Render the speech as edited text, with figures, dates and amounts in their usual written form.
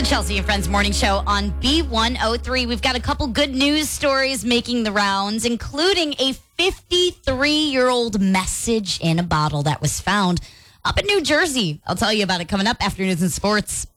The Chelsea and Friends Morning Show on B103. We've got a couple good news stories making the rounds, including a 53-year-old message in a bottle that was found up in New Jersey. I'll tell you about it coming up after News and Sports.